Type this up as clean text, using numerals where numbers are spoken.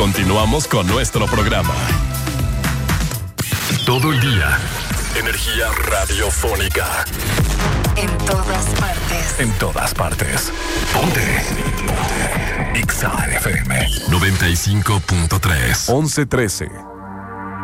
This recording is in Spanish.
Continuamos con nuestro programa. Todo el día, energía radiofónica. En todas partes. En todas partes. Ponte. Exa FM 95.3. 11:13.